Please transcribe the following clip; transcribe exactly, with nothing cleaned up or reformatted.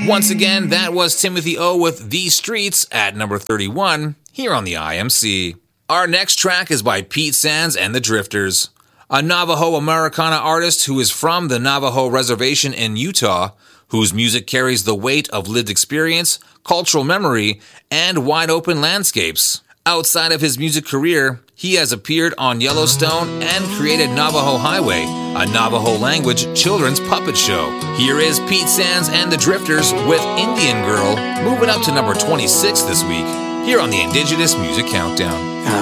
Once again, that was Timothy O with These Streets at number thirty-one here on the I M C. Our next track is by Pete Sands and the Drifters, a Navajo Americana artist who is from the Navajo Reservation in Utah, whose music carries the weight of lived experience, cultural memory, and wide-open landscapes. Outside of his music career, he has appeared on Yellowstone and created Navajo Highway, a Navajo language children's puppet show. Here is Pete Sands and the Drifters with Indian Girl, moving up to number twenty-six this week, here on the Indigenous Music Countdown.